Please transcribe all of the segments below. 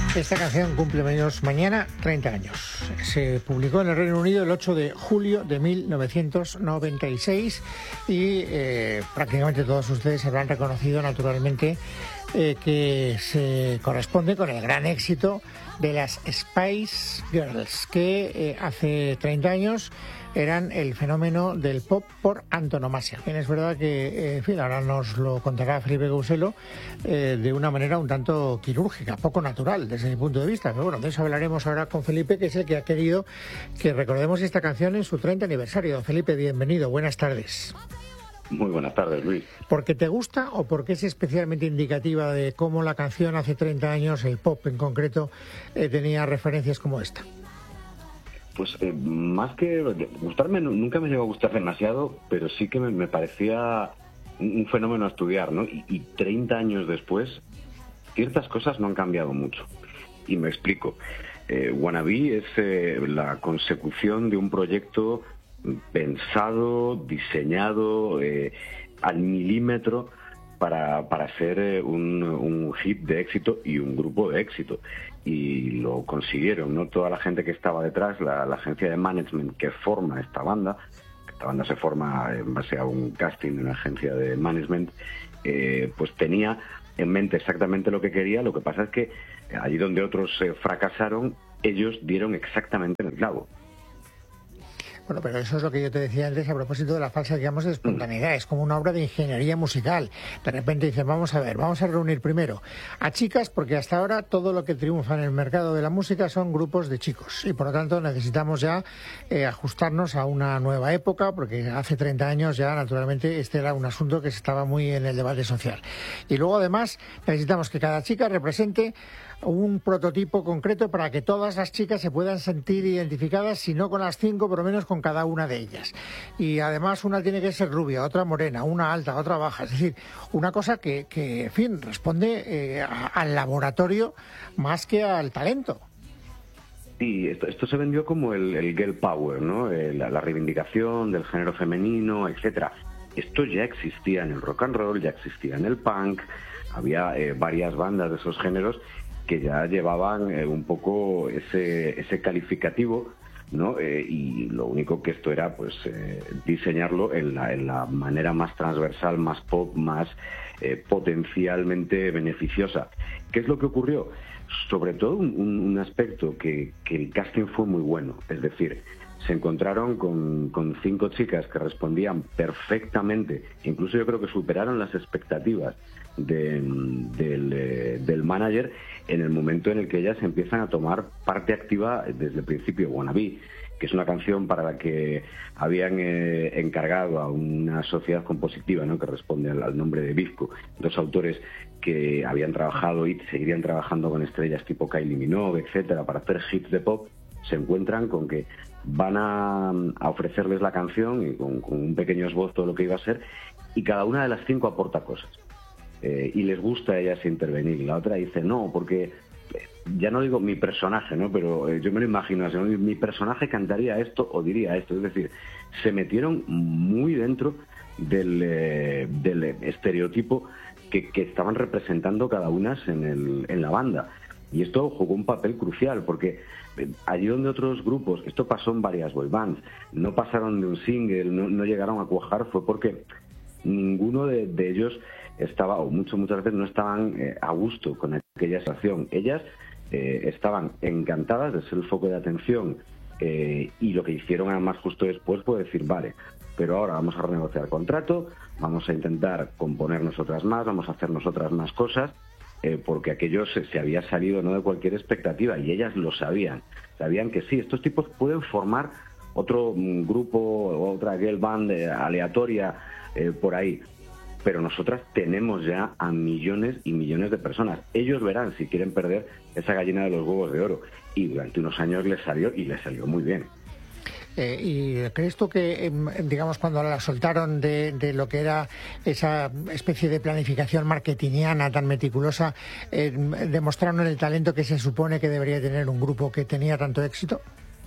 Esta canción cumple mañana 30 años. Se publicó en el Reino Unido el 8 de julio de 1996 y prácticamente todos ustedes habrán reconocido naturalmente que se corresponde con el gran éxito de las Spice Girls, que hace 30 años eran el fenómeno del pop por antonomasia. Bien, es verdad que, en fin, ahora nos lo contará Felipe Couselo de una manera un tanto quirúrgica, poco natural desde mi punto de vista. Pero bueno, de eso hablaremos ahora con Felipe, que es el que ha querido que recordemos esta canción en su 30 aniversario. Don Felipe, bienvenido, buenas tardes. Muy buenas tardes, Luis. ¿Por qué te gusta o porque es especialmente indicativa de cómo la canción hace 30 años, el pop en concreto, tenía referencias como esta? Pues más que gustarme, nunca me llegó a gustar demasiado, pero sí que me parecía un fenómeno a estudiar, ¿no? Y 30 años después, ciertas cosas no han cambiado mucho. Y me explico. Wannabe es la consecución de un proyecto pensado, diseñado al milímetro para ser un hit de éxito y un grupo de éxito. Y lo consiguieron, ¿no? Toda la gente que estaba detrás, la agencia de management que forma esta banda se forma en base a un casting de una agencia de management, pues tenía en mente exactamente lo que quería. Lo que pasa es que allí donde otros fracasaron, ellos dieron exactamente en el clavo. Bueno, pero eso es lo que yo te decía antes a propósito de la falsa, digamos, de espontaneidad. Es como una obra de ingeniería musical. De repente dicen, vamos a reunir primero a chicas, porque hasta ahora todo lo que triunfa en el mercado de la música son grupos de chicos. Y por lo tanto necesitamos ya ajustarnos a una nueva época, porque hace 30 años ya, naturalmente, este era un asunto que estaba muy en el debate social. Y luego, además, necesitamos que cada chica represente un prototipo concreto para que todas las chicas se puedan sentir identificadas, si no con las 5, por lo menos con cada una de ellas. Y además una tiene que ser rubia, otra morena, una alta, otra baja. Es decir, una cosa que en fin, responde al laboratorio más que al talento. Sí, esto se vendió como el girl power, ¿no? La reivindicación del género femenino, etcétera. Esto ya existía en el rock and roll, ya existía en el punk, había varias bandas de esos géneros que ya llevaban un poco ese calificativo, ¿no? Y lo único que esto era, pues, diseñarlo en la manera más transversal, más pop, más potencialmente beneficiosa. ¿Qué es lo que ocurrió? Sobre todo un aspecto que el casting fue muy bueno, es decir, se encontraron con 5 chicas que respondían perfectamente, incluso yo creo que superaron las expectativas del manager en el momento en el que ellas empiezan a tomar parte activa desde el principio. Wannabe, que es una canción para la que habían encargado a una sociedad compositiva, ¿no?, que responde al nombre de Bizco, 2 autores que habían trabajado y seguirían trabajando con estrellas tipo Kylie Minogue, etcétera, para hacer hits de pop. Se encuentran con que van a ofrecerles la canción y con un pequeño esbozo de lo que iba a ser, y cada una de las 5 aporta cosas. Y les gusta a ellas intervenir. Y la otra dice, no, porque ya no digo mi personaje, ¿no?, pero yo me lo imagino así, ¿no? Mi personaje cantaría esto o diría esto. Es decir, se metieron muy dentro del estereotipo que estaban representando cada una en la banda. Y esto jugó un papel crucial, porque allí donde otros grupos, esto pasó en varias boy bands, no pasaron de un single, no llegaron a cuajar, fue porque ninguno de ellos estaba, o muchas veces no estaban a gusto con aquella situación. Ellas estaban encantadas de ser el foco de atención, y lo que hicieron además justo después fue decir, vale, pero ahora vamos a renegociar el contrato, vamos a intentar componer nosotras más, vamos a hacer nosotras más cosas, porque aquello se había salido no de cualquier expectativa, y ellas lo sabían que sí, estos tipos pueden formar otro grupo, otra girl band aleatoria por ahí, pero nosotras tenemos ya a millones y millones de personas. Ellos verán si quieren perder esa gallina de los huevos de oro, y durante unos años les salió muy bien. ¿Y crees tú que, digamos, cuando la soltaron de lo que era esa especie de planificación marketingiana tan meticulosa, demostraron el talento que se supone que debería tener un grupo que tenía tanto éxito?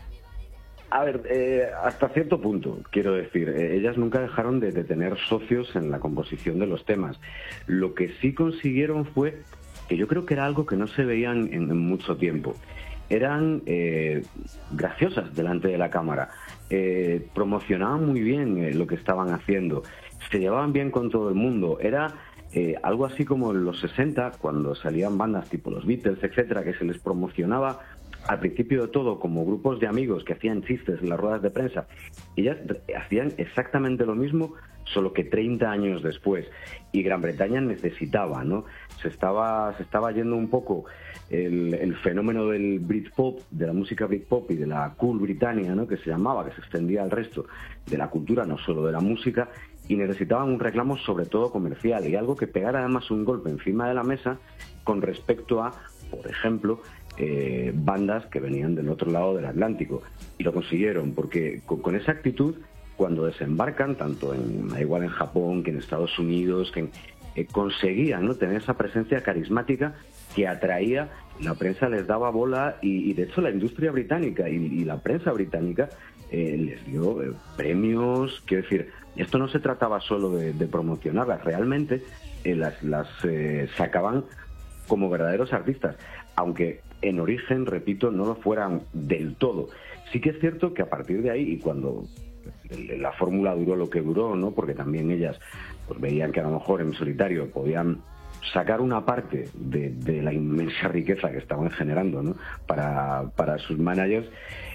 A ver, hasta cierto punto, quiero decir, ellas nunca dejaron de tener socios en la composición de los temas. Lo que sí consiguieron fue que yo creo que era algo que no se veían en mucho tiempo. Eran graciosas delante de la cámara, promocionaban muy bien lo que estaban haciendo, se llevaban bien con todo el mundo. Era algo así como en los 60, cuando salían bandas tipo los Beatles, etcétera, que se les promocionaba al principio de todo como grupos de amigos que hacían chistes en las ruedas de prensa. Ellas hacían exactamente lo mismo, solo que 30 años después. Y Gran Bretaña necesitaba, ¿no? Se estaba yendo un poco el fenómeno del Britpop, de la música Britpop y de la Cool Britannia, ¿no?, que se llamaba, que se extendía al resto de la cultura, no solo de la música, y necesitaban un reclamo sobre todo comercial, y algo que pegara además un golpe encima de la mesa con respecto a, por ejemplo, bandas que venían del otro lado del Atlántico. Y lo consiguieron, porque con esa actitud, cuando desembarcan, tanto igual en Japón que en Estados Unidos, que conseguían, ¿no?, tener esa presencia carismática que atraía. La prensa les daba bola y de hecho la industria británica y la prensa británica les dio premios. Quiero decir, esto no se trataba solo de promocionarlas, realmente las sacaban como verdaderos artistas, aunque en origen, repito, no lo fueran del todo. Sí que es cierto que a partir de ahí, y cuando la fórmula duró lo que duró, ¿no?, porque también ellas pues veían que a lo mejor en solitario podían sacar una parte de la inmensa riqueza que estaban generando, ¿no?, para sus managers,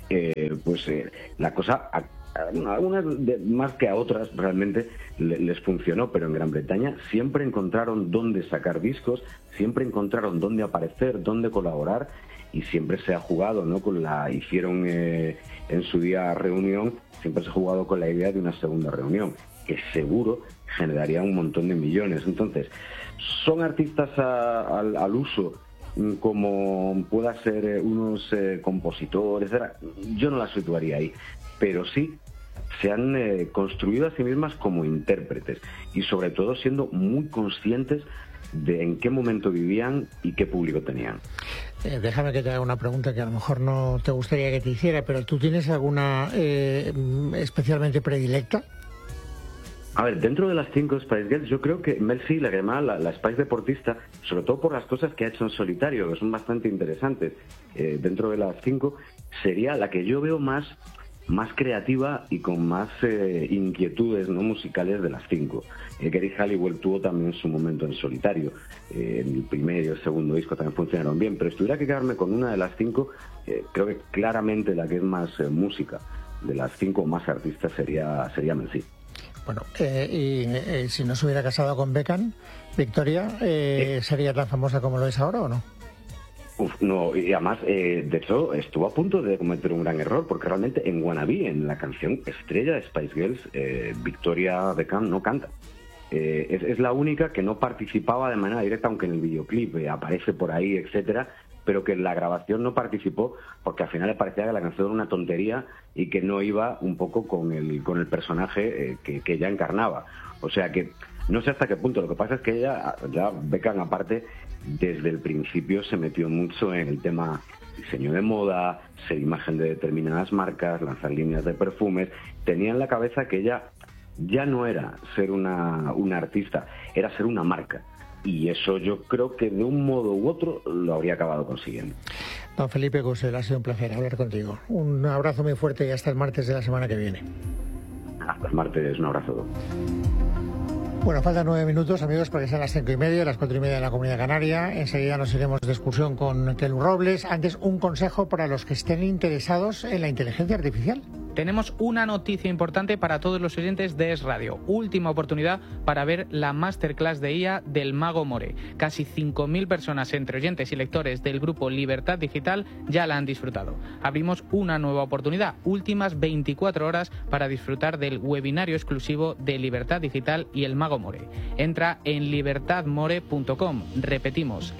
la cosa, a algunas más que a otras, realmente les funcionó, pero en Gran Bretaña siempre encontraron dónde sacar discos, siempre encontraron dónde aparecer, dónde colaborar, y siempre se ha jugado, ¿no?, hicieron en su día reunión, siempre se ha jugado con la idea de una segunda reunión, que seguro generaría un montón de millones. Entonces, son artistas al uso, como pueda ser unos compositores, etc. Yo no las situaría ahí, pero sí se han construido a sí mismas como intérpretes, y sobre todo siendo muy conscientes de en qué momento vivían y qué público tenían. Déjame que te haga una pregunta que a lo mejor no te gustaría que te hiciera, pero ¿tú tienes alguna especialmente predilecta? A ver, dentro de las 5 Spice Girls, yo creo que Mel C, la que llamaba la Spice deportista, sobre todo por las cosas que ha hecho en solitario, que son bastante interesantes, dentro de las 5, sería la que yo veo más creativa y con más inquietudes, ¿no?, musicales de las 5. Geri Halliwell tuvo también su momento en solitario. El primer y el segundo disco también funcionaron bien, pero si tuviera que quedarme con una de las 5, creo que claramente la que es más música de las 5 más artistas sería Mel C. Bueno, y si no se hubiera casado con Beckham, Victoria, ¿sería tan famosa como lo es ahora o no? No, y además, de hecho, estuvo a punto de cometer un gran error, porque realmente en Wannabe, en la canción estrella de Spice Girls, Victoria Beckham no canta. Es la única que no participaba de manera directa, aunque en el videoclip aparece por ahí, etcétera, pero que en la grabación no participó, porque al final le parecía que la canción era una tontería y que no iba un poco con el personaje que ella encarnaba. O sea que no sé hasta qué punto. Lo que pasa es que ella, ya Beckham aparte, desde el principio se metió mucho en el tema diseño de moda, ser imagen de determinadas marcas, lanzar líneas de perfumes. Tenía en la cabeza que ella ya no era ser una artista, era ser una marca. Y eso yo creo que de un modo u otro lo habría acabado consiguiendo. Don Felipe Cusell, ha sido un placer hablar contigo. Un abrazo muy fuerte y hasta el martes de la semana que viene. Hasta el martes, un abrazo. Bueno, faltan 9 minutos, amigos, para que sean las 5:30, las 4:30 en la Comunidad Canaria. Enseguida nos iremos de excursión con Kelu Robles. Antes, un consejo para los que estén interesados en la inteligencia artificial. Tenemos una noticia importante para todos los oyentes de Es Radio. Última oportunidad para ver la masterclass de IA del Mago More. Casi 5.000 personas, entre oyentes y lectores del grupo Libertad Digital, ya la han disfrutado. Abrimos una nueva oportunidad, últimas 24 horas para disfrutar del webinario exclusivo de Libertad Digital y el Mago More. Entra en libertadmore.com. Repetimos,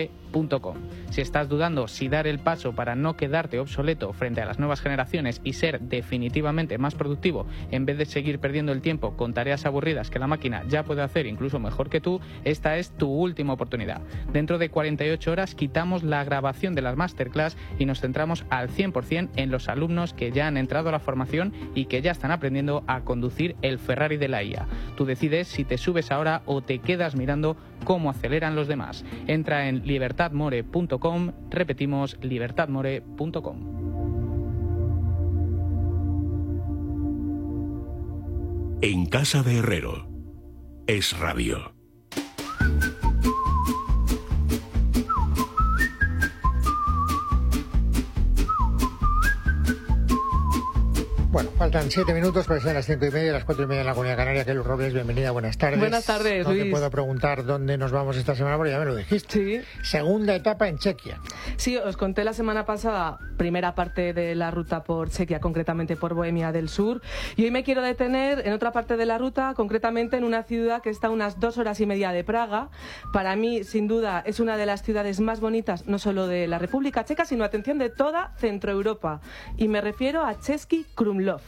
libertadmore.com. Si estás dudando si dar el paso para no quedarte obsoleto frente a las nuevas generaciones y ser ser definitivamente más productivo en vez de seguir perdiendo el tiempo con tareas aburridas que la máquina ya puede hacer incluso mejor que tú, esta es tu última oportunidad. Dentro de 48 horas quitamos la grabación de las masterclass y nos centramos al 100% en los alumnos que ya han entrado a la formación y que ya están aprendiendo a conducir el Ferrari de la IA. Tú decides si te subes ahora o te quedas mirando cómo aceleran los demás. Entra en libertadmore.com, repetimos, libertadmore.com. En casa de Herrero, Es Radio. Bueno, faltan 7 minutos para ser las 5:30, las 4:30 en la Comunidad Canaria. Kelly Robles, bienvenida, buenas tardes. Buenas tardes, No Luis. te puedo preguntar dónde nos vamos esta semana, porque ya me lo dijiste. Sí. Segunda etapa en Chequia. Sí, os conté la semana pasada, primera parte de la ruta por Chequia, concretamente por Bohemia del Sur. Y hoy me quiero detener en otra parte de la ruta, concretamente en una ciudad que está a unas 2 horas y media de Praga. Para mí, sin duda, es una de las ciudades más bonitas, no solo de la República Checa, sino, atención, de toda Centroeuropa. Y me refiero a Český Krumlov.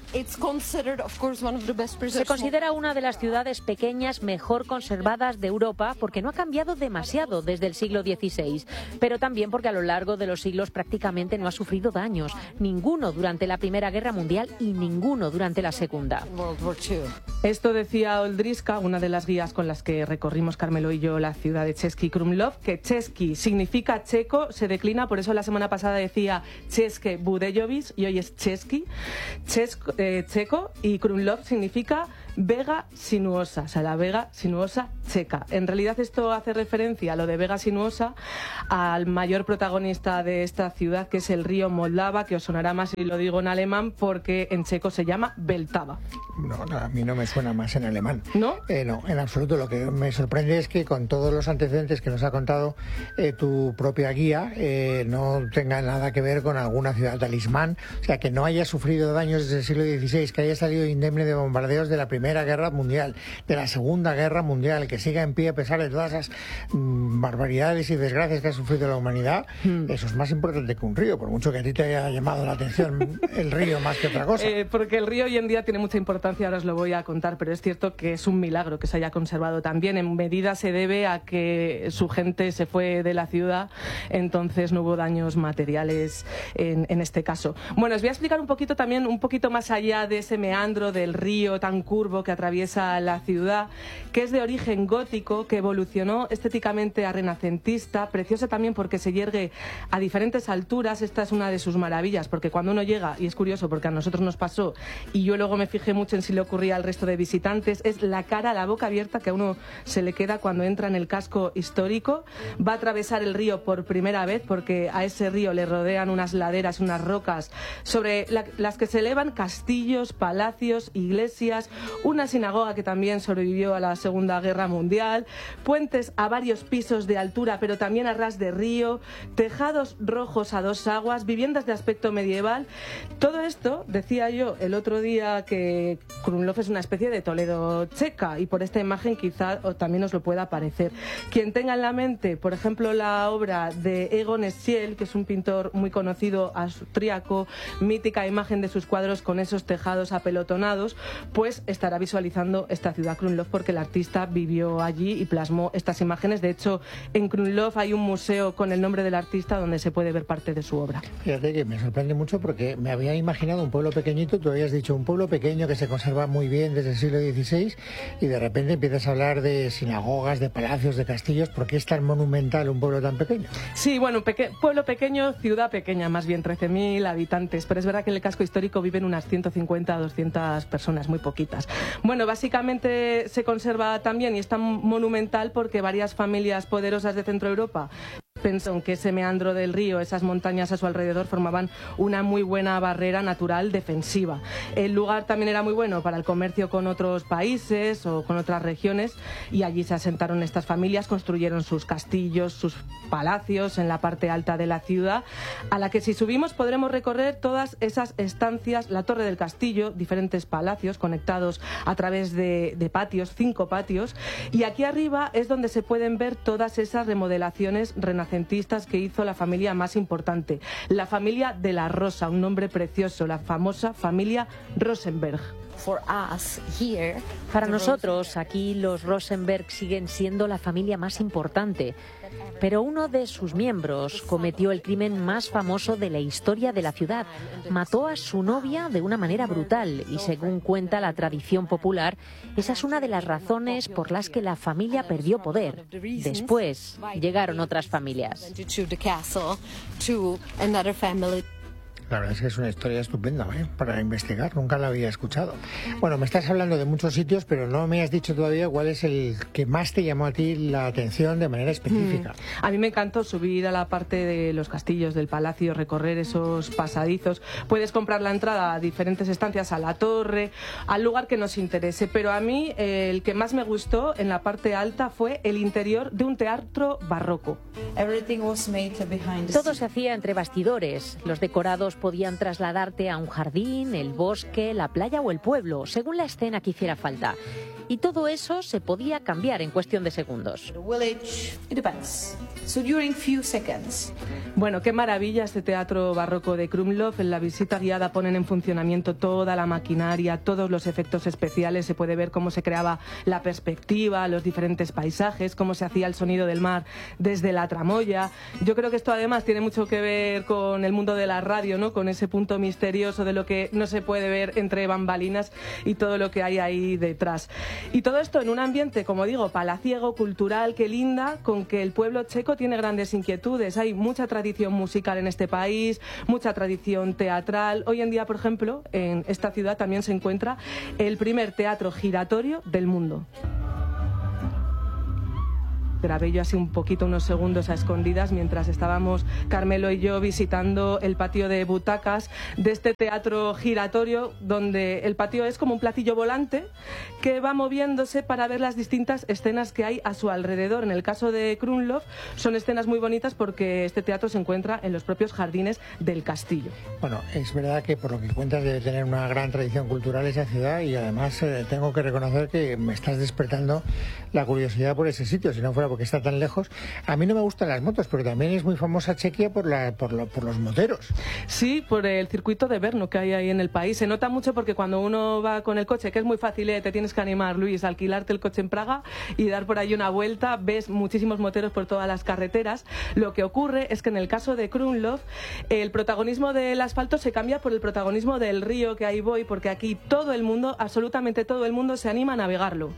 Se considera una de las ciudades pequeñas mejor conservadas de Europa porque no ha cambiado demasiado desde el siglo XVI, pero también porque a lo largo de los siglos prácticamente no ha sufrido daños, ninguno durante la Primera Guerra Mundial y ninguno durante la Segunda. Esto decía Oldriska, una de las guías con las que recorrimos Carmelo y yo la ciudad de Český Krumlov, que Český significa checo, se declina, por eso la semana pasada decía České Budějovice y hoy es Český. Checo, y Krumlov significa vega sinuosa, o sea, la vega sinuosa checa. En realidad esto hace referencia a lo de vega sinuosa, al mayor protagonista de esta ciudad, que es el río Moldava, que os sonará más si lo digo en alemán, porque en checo se llama Vltava. No, a mí no me suena más en alemán. ¿No? No, en absoluto. Lo que me sorprende es que con todos los antecedentes que nos ha contado tu propia guía, no tenga nada que ver con alguna ciudad talismán, o sea, que no haya sufrido daños desde el siglo XVI, que haya salido indemne de bombardeos de la Primera Guerra Mundial, de la Segunda Guerra Mundial, que siga en pie a pesar de todas esas barbaridades y desgracias que ha sufrido la humanidad. Eso es más importante que un río, por mucho que a ti te haya llamado la atención el río más que otra cosa. Porque el río hoy en día tiene mucha importancia, ahora os lo voy a contar, pero es cierto que es un milagro que se haya conservado también. En medida se debe a que su gente se fue de la ciudad, entonces no hubo daños materiales en este caso. Bueno, os voy a explicar un poquito también, un poquito más allá de ese meandro del río tan curvo que atraviesa la ciudad, que es de origen gótico, que evolucionó estéticamente a renacentista, preciosa también porque se yergue a diferentes alturas. Esta es una de sus maravillas, porque cuando uno llega, y es curioso porque a nosotros nos pasó, y yo luego me fijé mucho en si le ocurría al resto de visitantes, es la cara, la boca abierta que a uno se le queda cuando entra en el casco histórico. Va a atravesar el río por primera vez, porque a ese río le rodean unas laderas, unas rocas, sobre las que se elevan castillos, palacios, iglesias, una sinagoga que también sobrevivió a la Segunda Guerra Mundial, puentes a varios pisos de altura pero también a ras de río, tejados rojos a 2 aguas, viviendas de aspecto medieval. Todo esto, decía yo el otro día, que Krumlov es una especie de Toledo checa, y por esta imagen quizá también os lo pueda parecer. Quien tenga en la mente, por ejemplo, la obra de Egon Schiele, que es un pintor muy conocido austríaco, mítica imagen de sus cuadros con esos tejados apelotonados, pues estará visualizando esta ciudad Krumlov, porque el artista vivió allí y plasmó estas imágenes. De hecho, en Krumlov hay un museo con el nombre del artista donde se puede ver parte de su obra. Fíjate que me sorprende mucho porque me había imaginado un pueblo pequeñito, tú habías dicho un pueblo pequeño que se conserva muy bien desde el siglo XVI, y de repente empiezas a hablar de sinagogas, de palacios, de castillos. ¿Por qué es tan monumental un pueblo tan pequeño? Sí, bueno, pueblo pequeño, ciudad pequeña, más bien 13.000 habitantes, pero es verdad que en el casco histórico viven unas 150 a 200 personas, muy poquitas. Bueno, básicamente se conserva también y es tan monumental porque varias familias poderosas de Centroeuropa pensaron que ese meandro del río, esas montañas a su alrededor, formaban una muy buena barrera natural defensiva. El lugar también era muy bueno para el comercio con otros países o con otras regiones, y allí se asentaron estas familias, construyeron sus castillos, sus palacios en la parte alta de la ciudad, a la que si subimos podremos recorrer todas esas estancias, la torre del castillo, diferentes palacios conectados a través de patios, 5 patios, y aquí arriba es donde se pueden ver todas esas remodelaciones renacentistas renacentistas que hizo la familia más importante, la familia de la Rosa, un nombre precioso, la famosa familia Rosenberg. Para nosotros, aquí los Rosenberg siguen siendo la familia más importante, pero uno de sus miembros cometió el crimen más famoso de la historia de la ciudad. Mató a su novia de una manera brutal y, según cuenta la tradición popular, esa es una de las razones por las que la familia perdió poder. Después llegaron otras familias. La verdad es que es una historia estupenda, para investigar, nunca la había escuchado. Bueno, me estás hablando de muchos sitios, pero no me has dicho todavía cuál es el que más te llamó a ti la atención de manera específica. A mí me encantó subir a la parte de los castillos del palacio, recorrer esos pasadizos. Puedes comprar la entrada a diferentes estancias, a la torre, al lugar que nos interese, pero a mí el que más me gustó en la parte alta fue el interior de un teatro barroco. Todo se hacía entre bastidores. Los decorados podían trasladarte a un jardín, el bosque, la playa o el pueblo, según la escena que hiciera falta. Y todo eso se podía cambiar en cuestión de segundos. Bueno, qué maravilla este teatro barroco de Krumlov. En la visita guiada ponen en funcionamiento toda la maquinaria, todos los efectos especiales. Se puede ver cómo se creaba la perspectiva, los diferentes paisajes, cómo se hacía el sonido del mar desde la tramoya. Yo creo que esto además tiene mucho que ver con el mundo de la radio, ¿no? Con ese punto misterioso de lo que no se puede ver entre bambalinas y todo lo que hay ahí detrás. Y todo esto en un ambiente, como digo, palaciego, cultural, que linda, con que el pueblo checo tiene grandes inquietudes. Hay mucha tradición musical en este país, mucha tradición teatral. Hoy en día, por ejemplo, en esta ciudad también se encuentra el primer teatro giratorio del mundo. Grabé yo así un poquito, unos segundos a escondidas, mientras estábamos Carmelo y yo visitando el patio de butacas de este teatro giratorio, donde el patio es como un platillo volante que va moviéndose para ver las distintas escenas que hay a su alrededor. En el caso de Krumlov son escenas muy bonitas porque este teatro se encuentra en los propios jardines del castillo. Bueno, es verdad que por lo que cuentas debe tener una gran tradición cultural esa ciudad, y además tengo que reconocer que me estás despertando la curiosidad por ese sitio, si no fuera porque está tan lejos. A mí no me gustan las motos, pero también es muy famosa Chequia por los moteros. Sí, por el circuito de Brno que hay ahí en el país. Se nota mucho porque cuando uno va con el coche, que es muy fácil, te tienes que animar, Luis, a alquilarte el coche en Praga y dar por ahí una vuelta, ves muchísimos moteros por todas las carreteras. Lo que ocurre es que en el caso de Krumlov, el protagonismo del asfalto se cambia por el protagonismo del río, que ahí voy, porque aquí todo el mundo, absolutamente todo el mundo, se anima a navegarlo.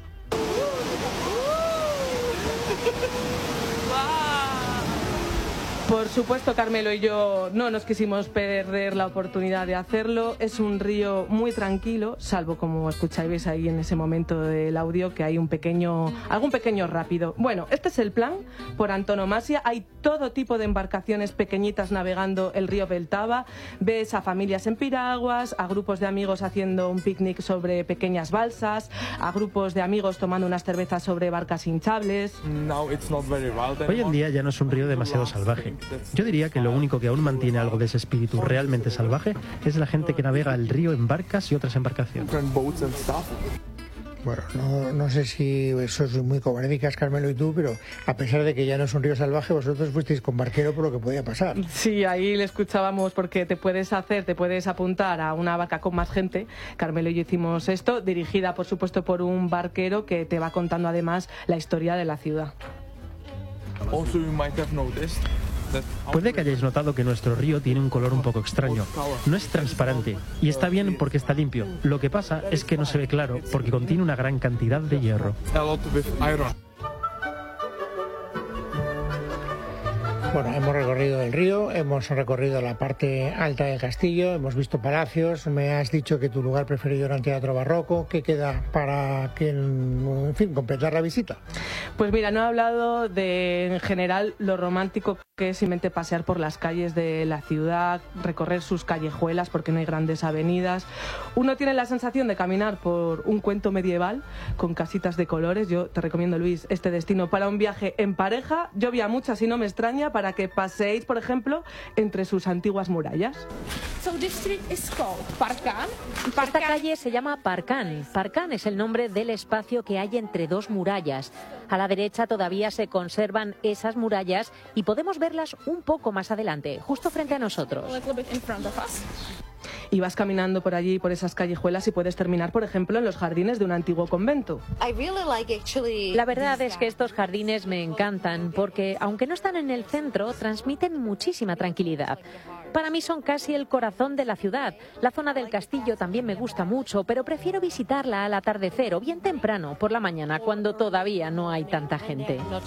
Por supuesto, Carmelo y yo no nos quisimos perder la oportunidad de hacerlo. Es un río muy tranquilo, salvo, como escucháis ahí en ese momento del audio, que hay algún pequeño rápido. Bueno, este es el plan por antonomasia. Hay todo tipo de embarcaciones pequeñitas navegando el río Beltava. Ves a familias en piraguas, a grupos de amigos haciendo un picnic sobre pequeñas balsas, a grupos de amigos tomando unas cervezas sobre barcas hinchables. Hoy en día ya no es un río demasiado salvaje. Yo diría que lo único que aún mantiene algo de ese espíritu realmente salvaje es la gente que navega el río en barcas y otras embarcaciones. Bueno, no sé si sois muy cobardicas, Carmelo y tú, pero a pesar de que ya no es un río salvaje, vosotros fuisteis con barquero por lo que podía pasar. Sí, ahí le escuchábamos, porque te puedes apuntar a una barca con más gente. Carmelo y yo hicimos esto, dirigida por supuesto por un barquero que te va contando además la historia de la ciudad. Puede que hayáis notado que nuestro río tiene un color un poco extraño. No es transparente, y está bien porque está limpio. Lo que pasa es que no se ve claro porque contiene una gran cantidad de hierro. Bueno, hemos recorrido el río, hemos recorrido la parte alta del castillo, hemos visto palacios, me has dicho que tu lugar preferido era el teatro barroco. ¿Qué queda para completar la visita? Pues mira, no he hablado de, en general, lo romántico que es simplemente pasear por las calles de la ciudad, recorrer sus callejuelas porque no hay grandes avenidas. Uno tiene la sensación de caminar por un cuento medieval con casitas de colores. Yo te recomiendo, Luis, este destino para un viaje en pareja. Yo vi a muchas y no me extraña. para que paseéis, por ejemplo, entre sus antiguas murallas. Esta calle se llama Parkán. Parkán es el nombre del espacio que hay entre dos murallas. A la derecha todavía se conservan esas murallas y podemos verlas un poco más adelante, justo frente a nosotros. Y vas caminando por allí, por esas callejuelas, y puedes terminar, por ejemplo, en los jardines de un antiguo convento. La verdad es que estos jardines me encantan porque, aunque no están en el centro, transmiten muchísima tranquilidad. Para mí son casi el corazón de la ciudad. La zona del castillo también me gusta mucho, pero prefiero visitarla al atardecer o bien temprano, por la mañana, cuando todavía no hay tanta gente. Bueno,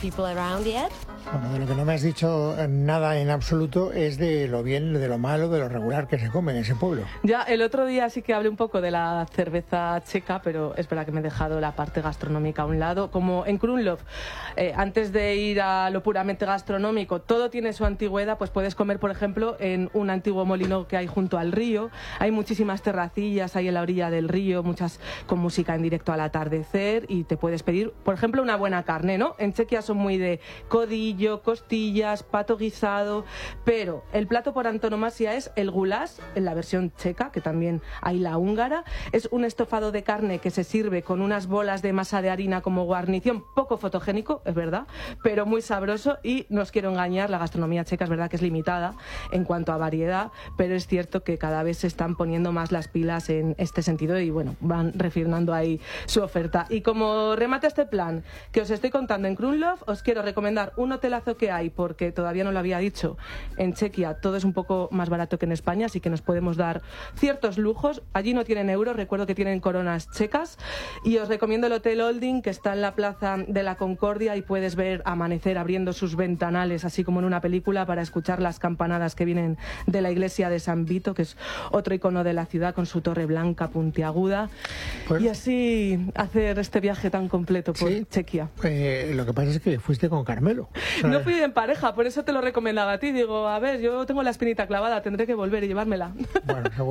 de lo que no me has dicho nada en absoluto es de lo bien, de lo malo, de lo regular que se come en ese pueblo. Ya, el otro día sí que hablé un poco de la cerveza checa, pero es verdad que me he dejado la parte gastronómica a un lado. Como en Krumlov, antes de ir a lo puramente gastronómico, todo tiene su antigüedad, pues puedes comer, por ejemplo, en un antiguo molino que hay junto al río. Hay muchísimas terracillas ahí en la orilla del río, muchas con música en directo al atardecer, y te puedes pedir, por ejemplo, una buena carne, ¿no? En Chequia son muy de codillo, costillas, pato guisado, pero el plato por antonomasia es el goulash, en la versión checa, que también hay la húngara. Es un estofado de carne que se sirve con unas bolas de masa de harina como guarnición, poco fotogénico, es verdad, pero muy sabroso. Y no os quiero engañar, la gastronomía checa es verdad que es limitada en cuanto a variedad, pero es cierto que cada vez se están poniendo más las pilas en este sentido y bueno, van refinando ahí su oferta. Y como remate a este plan que os estoy contando en Krumlov, os quiero recomendar un hotelazo que hay, porque todavía no lo había dicho, en Chequia todo es un poco más barato que en España, así que nos podemos dar ciertos lujos. Allí no tienen euros, recuerdo que tienen coronas checas, y os recomiendo el Hotel Olding, que está en la Plaza de la Concordia, y puedes ver amanecer abriendo sus ventanales, así como en una película, para escuchar las campanadas que vienen de la iglesia de San Vito, que es otro icono de la ciudad, con su torre blanca puntiaguda, pues, y así hacer este viaje tan completo por Chequia. Lo que pasa es que fuiste con Carmelo. No fui en pareja, por eso te lo recomendaba a ti. Digo, a ver, yo tengo la espinita clavada, tendré que volver y llevármela. Bueno,